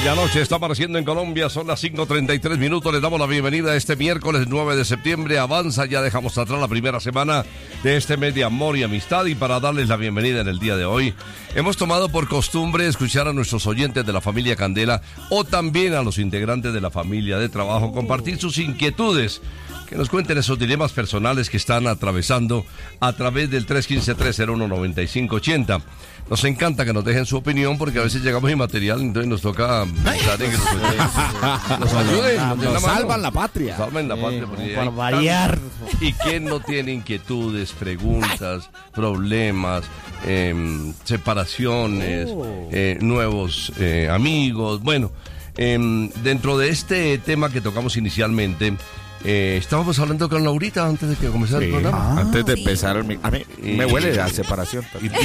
Medianoche está apareciendo en Colombia, son las 5:33 minutos. Les damos la bienvenida a este miércoles 9 de septiembre. Avanza, ya dejamos atrás la primera semana de este mes de amor y amistad. Y para darles la bienvenida en el día de hoy, hemos tomado por costumbre escuchar a nuestros oyentes de la familia Candela o también a los integrantes de la familia de trabajo, compartir sus inquietudes, que nos cuenten esos dilemas personales que están atravesando a través del 315-301-9580. Nos encanta que nos dejen su opinión porque a veces llegamos inmaterial, entonces nos toca pensar en que nos ayuden. Nos salvan la patria. Salvan la patria. Para variar. ¿Y quién no tiene inquietudes, preguntas, problemas, separaciones, nuevos amigos? Bueno, dentro de este tema que tocamos inicialmente, estábamos hablando con Laurita antes de que comenzara el programa. Antes de empezar, a mí me huele a separación.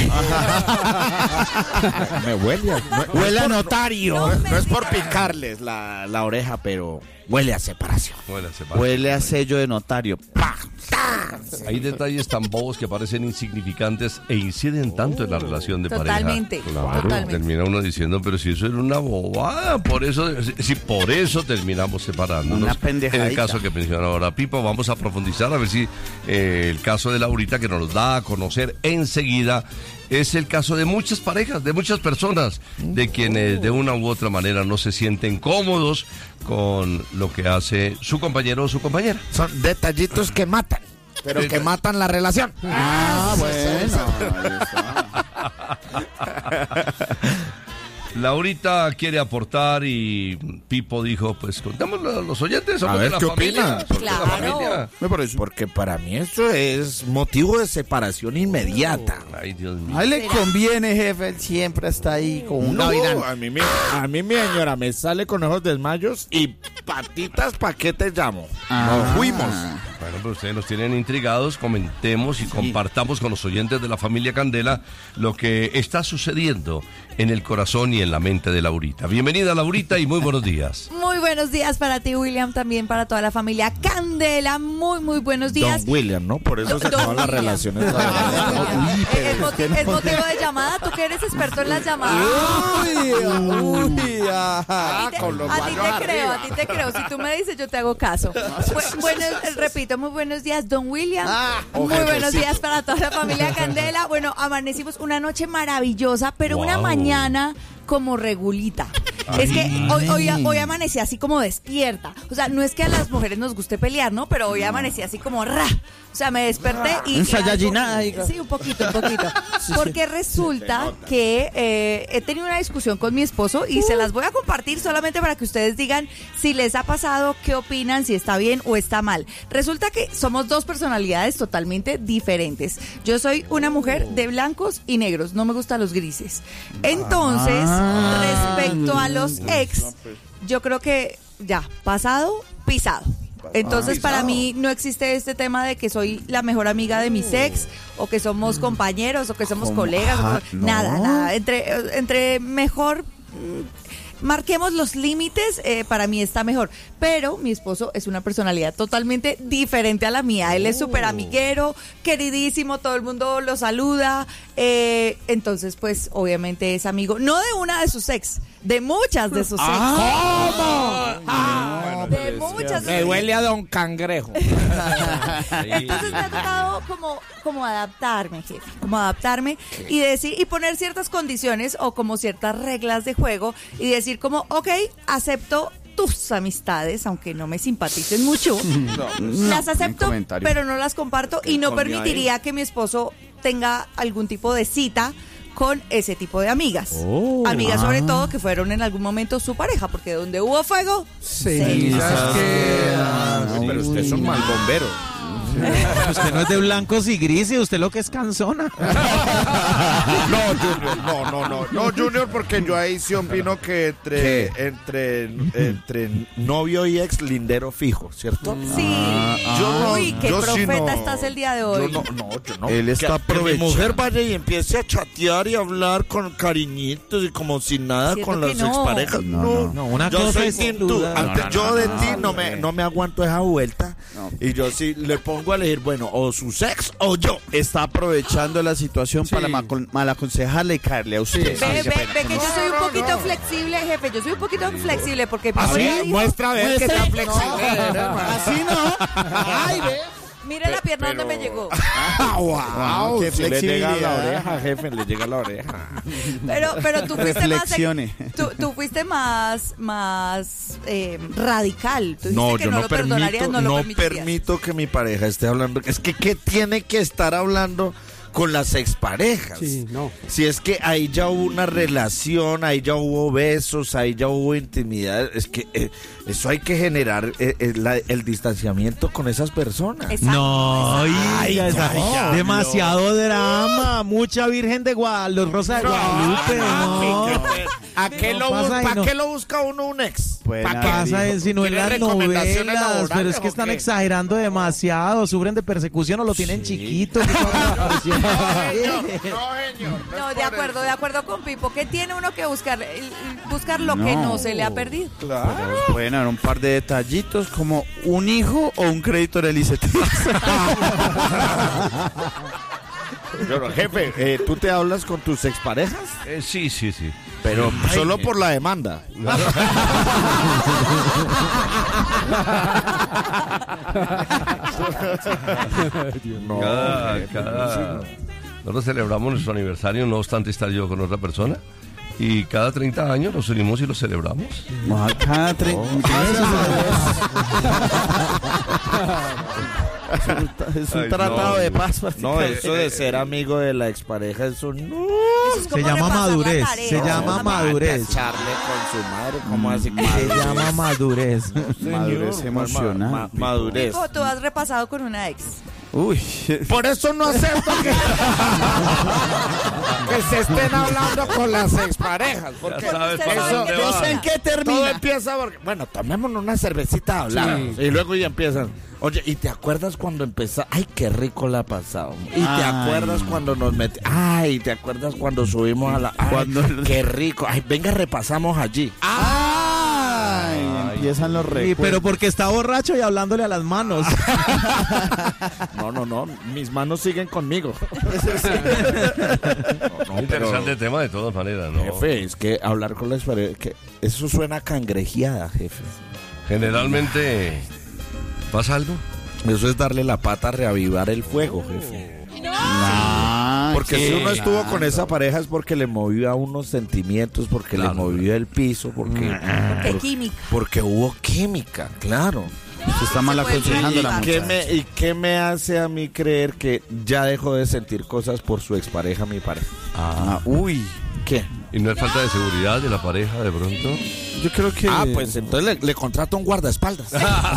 Me huele a notario. No es por picarles la oreja, pero huele a separación. Huele a sello de notario. ¡Pah! Hay detalles tan bobos que parecen insignificantes e inciden tanto en la relación de pareja. Totalmente. Termina uno diciendo, pero si eso era una bobada, por eso terminamos separándonos. Una pendejadita. En el caso que menciona ahora Pipo, vamos a profundizar a ver si el caso de Laurita, que nos da a conocer enseguida, es el caso de muchas parejas, de muchas personas, de quienes de una u otra manera no se sienten cómodos con lo que hace su compañero o su compañera. Son detallitos que matan, pero que matan la relación. Laurita quiere aportar y Pipo dijo, pues contémoslo a los oyentes. A ver, de la ¿qué familia, opinan? Claro. Porque para mí eso es motivo de separación inmediata. Ay, Dios mío. A él le conviene, jefe, él siempre está ahí con un gavilán. A mí mi señora me sale con ojos desmayos y patitas, ¿pa' qué te llamo? Nos fuimos. Bueno, pero ustedes nos tienen intrigados, comentemos y compartamos con los oyentes de la familia Candela lo que está sucediendo en el corazón y en la mente de Laurita. Bienvenida, Laurita, y muy buenos días. Muy buenos días para ti, William, también para toda la familia Candela. Muy buenos días. Don William, ¿no? Por eso se acaban las relaciones. ¿Es motivo de llamada? ¿Tú que eres experto en las llamadas? A ti te creo. Si tú me dices, yo te hago caso. Repito, muy buenos días, don William. Muy buenos días para toda la familia Candela. Bueno, amanecimos una noche maravillosa, pero una mañana como regulita. Es que hoy amanecí así como despierta. O sea, no es que a las mujeres nos guste pelear, ¿no? Pero hoy amanecí así como ra. O sea, me desperté y... Sí, un poquito. Porque resulta que he tenido una discusión con mi esposo y se las voy a compartir solamente para que ustedes digan si les ha pasado, qué opinan, si está bien o está mal. Resulta que somos dos personalidades totalmente diferentes. Yo soy una mujer de blancos y negros, no me gustan los grises. Entonces, respecto a los ex, yo creo que ya, pasado, pisado. Entonces para mí no existe este tema de que soy la mejor amiga de mis ex o que somos compañeros o que somos colegas, nada. Entre mejor marquemos los límites, para mí está mejor. Pero mi esposo es una personalidad totalmente diferente a la mía. Él es súper amiguero, queridísimo, todo el mundo lo saluda. Entonces, pues, obviamente es amigo, no de una de sus ex, de muchas de sus ex. De muchas. Me duele a don Cangrejo. Entonces me ha tocado como adaptarme, jefe, y decir y poner ciertas condiciones o como ciertas reglas de juego y decir como, ok, acepto tus amistades, aunque no me simpaticen mucho, las acepto, pero no las comparto y no permitiría que mi esposo tenga algún tipo de cita con ese tipo de amigas. Amigas sobre todo que fueron en algún momento su pareja, porque donde hubo fuego, pero usted es un mal bombero. Usted no es de blancos y grises, usted lo que es canzona. No, Junior, porque yo ahí sí opino que entre novio y ex, lindero fijo, ¿cierto? Sí. Qué profeta estás el día de hoy. Yo no. Él está aprovechando. Mi mujer vaya y empiece a chatear y hablar con cariñitos y como sin nada con las exparejas. No, una cosa es tú. Yo de ti no me aguanto esa vuelta. Y yo sí le pongo a elegir, bueno, o su ex o yo. Está aprovechando la situación para mal aconsejarle y caerle a usted. Ve que yo soy un poquito flexible, jefe. Yo soy un poquito flexible porque... Así, muestra a ver que está flexible. Así no. Ay, ve. Mira la pierna donde me llegó. ¡Wow! ¡Qué flexibilidad! Le llega a la oreja, jefe, le llega a la oreja. Pero tú fuiste tú fuiste más radical. Tú no, que yo no lo perdonarías, no permito que mi pareja esté hablando. Es que ¿qué tiene que estar hablando con las exparejas? Sí, no. Si es que ahí ya hubo una relación, ahí ya hubo besos, ahí ya hubo intimidad, es que eso hay que generar el distanciamiento con esas personas. Exacto. No, demasiado drama, mucha Virgen de Guadalupe, Rosa de Guadalupe, no. ¿Para qué lo busca uno un ex? ¿Para qué pasa si no en las novelas? Pero es que están exagerando demasiado, sufren de persecución o lo tienen chiquito. No, de acuerdo con Pipo, que tiene uno que buscar lo que no se le ha perdido. Claro. Pueden haber un par de detallitos como un hijo o un crédito en el ICT. Pero, jefe, ¿tú te hablas con tus exparejas? Sí. Pero solo por la demanda. Nosotros celebramos nuestro aniversario, no obstante estar yo con otra persona. Y cada 30 años nos unimos y lo celebramos. Cada 30 Es un tratado de paz. No, eso de ser amigo de la expareja, eso no. Se llama madurez. Se llama madurez. Charle con su madre, ¿cómo así? Se llama madurez. Madurez emocional. Madurez. ¿O tú has repasado con una ex? Uy, por eso no acepto que se estén hablando con las exparejas, porque eso en qué termina. Todo empieza porque, bueno, tomémonos una cervecita a hablar, y luego ya empiezan. Oye, ¿y te acuerdas cuando empezó? Ay, qué rico la pasado. ¿Y te acuerdas cuando nos metimos? Ay, ¿te acuerdas cuando subimos a la? Ay, qué rico. Ay, venga, repasamos allí. Empiezan los recuerdos. Pero porque está borracho y hablándole a las manos. No, mis manos siguen conmigo. Interesante tema de todas maneras, ¿no? Jefe, es que hablar con las parejas, que eso suena a cangrejeada, jefe. Generalmente, ¿pasa algo? Eso es darle la pata a reavivar el fuego, jefe. Porque si uno estuvo con esa pareja es porque le movió a unos sentimientos, porque le movió el piso, porque química. Porque hubo química, claro. Usted está mal aconsejando la muchacha. ¿Y qué me hace a mí creer que ya dejó de sentir cosas por su expareja, mi pareja? Uy, ¿qué? ¿Y no es falta de seguridad de la pareja de pronto? Yo creo que... pues entonces le contrato un guardaespaldas.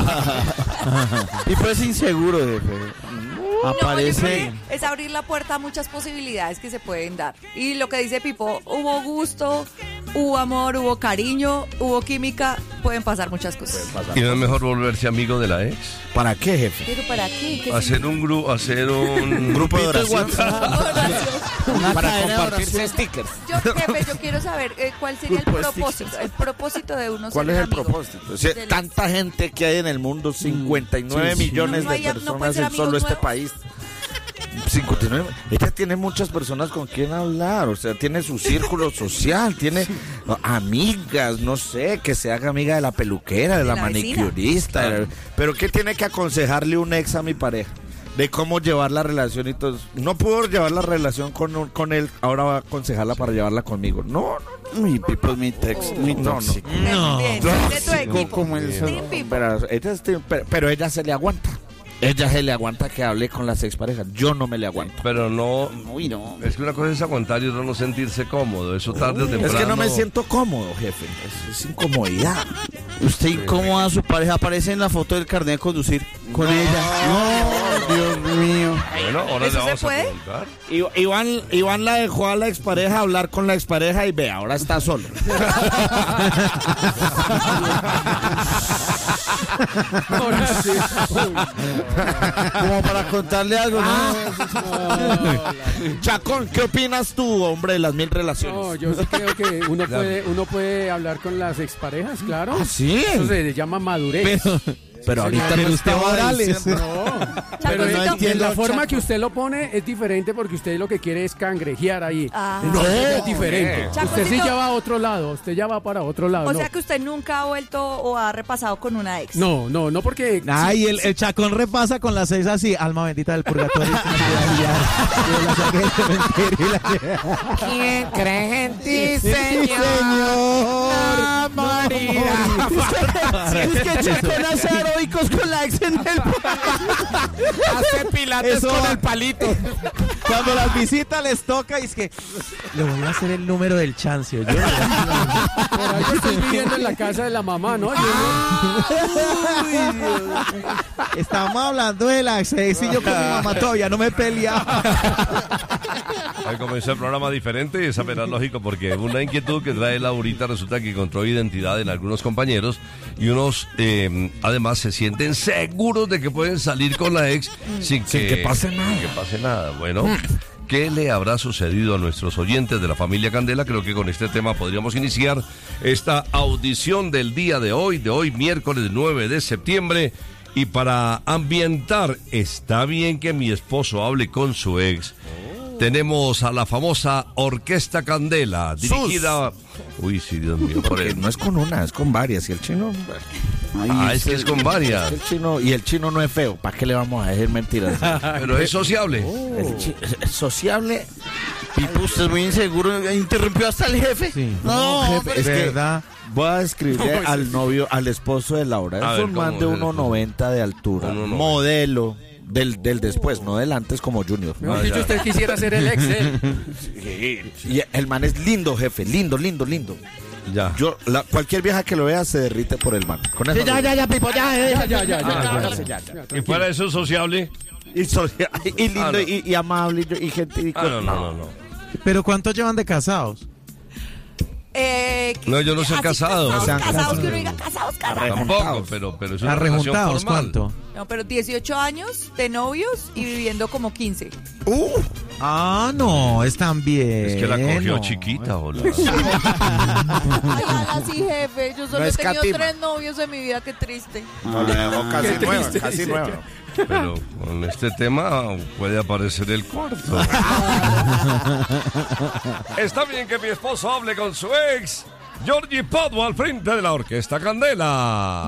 Y pues inseguro, jefe. Aparece. No, es abrir la puerta a muchas posibilidades que se pueden dar. Y lo que dice Pipo, hubo gusto, hubo amor, hubo cariño, hubo química, pueden pasar muchas cosas. ¿Y no es mejor volverse amigo de la ex? ¿Para qué, jefe? ¿Pero para qué? Hacer un grupo de oración. Para compartirse stickers. Jefe, yo quiero saber cuál sería el propósito. El propósito de uno. ¿Cuál es el propósito? O sea, tanta gente que hay en el mundo, 59 millones de personas en solo este país. 59. Ella tiene muchas personas con quien hablar, o sea, tiene su círculo social, tiene amigas, no sé, que se haga amiga de la peluquera, de la manicurista, pero ¿qué tiene que aconsejarle un ex a mi pareja? De cómo llevar la relación y todo. No pudo llevar la relación con él, ahora va a aconsejarla para llevarla conmigo. No. Mi Pipo es mi ex, muy tóxico. No. Pero ella se le aguanta. Ella se le aguanta que hable con las exparejas. Yo no me le aguanto. Pero no. Uy, no. Es que una cosa es aguantar y otra no sentirse cómodo. Eso tarde o temprano. Es que no me siento cómodo, jefe. Es incomodidad. Usted incomoda a su pareja. Aparece en la foto del carnet de conducir con ella. No, Dios mío. Bueno, ahora ¿eso le vamos se puede? A preguntar. Iván la dejó a la expareja hablar con la expareja y ve, ahora está solo. Ahora sí. Como para contarle algo, ¿no? Chacón, ¿qué opinas tú, hombre, de las 1000 relaciones? No, yo sí creo que uno puede hablar con las exparejas, claro. ¿Ah, sí? Eso se llama madurez. Pero ahorita no usted Morales. No, pero Chaconcito. en la forma que usted lo pone es diferente porque usted lo que quiere es cangrejear ahí. Ah. Entonces es diferente. Chaconcito. Usted sí ya va a otro lado, usted ya va para otro lado. O no. sea que usted nunca ha vuelto o ha repasado con una ex. No porque... Ay, el Chacón repasa con las 6 así, alma bendita del purgatorio. ¿Quién cree en ti, señor? Es que Chacón hace heroicos con la ex en el Hace pilates Eso con va. el palito. Cuando las visitas les toca, y es que le voy a hacer el número del chancio. Yo, Por ahí yo estoy viviendo en la casa de la mamá, ¿no? estamos hablando de la ex y yo con mi mamá todavía no me he peleado. Ahí comenzó el programa diferente y es apenas lógico porque una inquietud que trae Laurita resulta que encontró identidad en algunos compañeros y unos además se sienten seguros de que pueden salir con la ex sin que pase nada. Sin que pase nada. Bueno, ¿qué le habrá sucedido a nuestros oyentes de la familia Candela? Creo que con este tema podríamos iniciar esta audición del día de hoy miércoles 9 de septiembre. Y para ambientar, está bien que mi esposo hable con su ex. Tenemos a la famosa Orquesta Candela, dirigida... Uy, sí, Dios mío, por Porque él. no es con una, es con varias. Y el chino... Es que es con varias. El chino no es feo. ¿Para qué le vamos a decir mentiras? Pero es sociable. Es sociable. Pipo, usted es muy inseguro. ¿Interrumpió hasta el jefe? Sí. No, jefe, es ¿verdad? que voy a describirle al novio, al esposo de Laura. A Es ver, un man ¿cómo de es eso? 1.90 de altura. 1.90. Modelo. Del después, no del antes como Junior. Mejor dicho, usted quisiera ser el ex, ¿eh? Y el man es lindo, jefe. Lindo. Ya. Cualquier vieja que lo vea se derrite por el man. Con eso Ya, Pipo, ya. Ya. Y fuera eso sociable. y lindo Ah, no. y amable y gente. No. Pero ¿cuántos llevan de casados? No, yo no soy así, casado. Casados, que uno diga casados. Tampoco, pero es una relación Arrejuntados, formal. ¿cuánto? No, pero 18 años de novios y viviendo como 15. Ah, no, están bien. Es que la cogió no. chiquita, hola. Ay, ala, sí, jefe. Yo solo No he tenido escatima. 3 novios en mi vida, qué triste. No, la dejó casi nueva. Pero con este tema puede aparecer el cuarto. Está bien que mi esposo hable con su ex. Georgie Padua al frente de la Orquesta Candela.